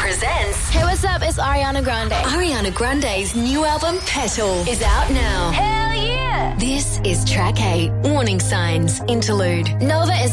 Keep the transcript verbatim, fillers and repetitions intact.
presents... Hey, what's up? It's Ariana Grande. Ariana Grande's new album, Petal, is out now. Hell yeah! This is track eight, Warning Signs, Interlude. Nova is